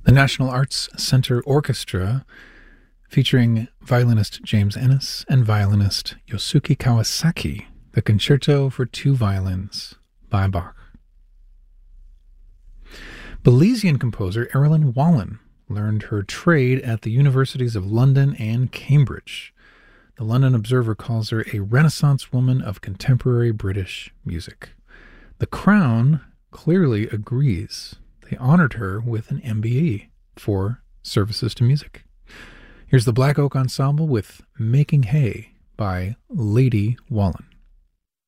The National Arts Center Orchestra, featuring violinist James Ennis and violinist Yosuke Kawasaki, the Concerto for Two Violins by Bach. Belizean composer Erilyn Wallen learned her trade at the universities of London and Cambridge. The London Observer calls her a Renaissance woman of contemporary British music. The Crown clearly agrees. They honored her with an MBE for services to music. Here's the Black Oak Ensemble with Making Hay by Lady Wallen.